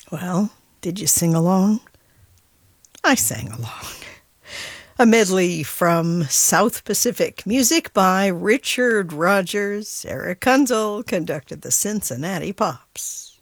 Well, did you sing along? I sang along. A medley from South Pacific. Music by Richard Rogers. Eric Kunzel conducted the Cincinnati Pops.